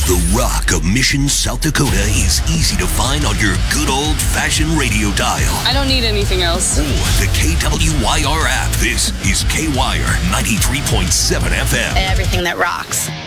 The rock of Mission, South Dakota is easy to find on your good old-fashioned radio dial. I don't need anything else. Or the KWYR app. This is KWIRE 93.7 FM. Everything that rocks.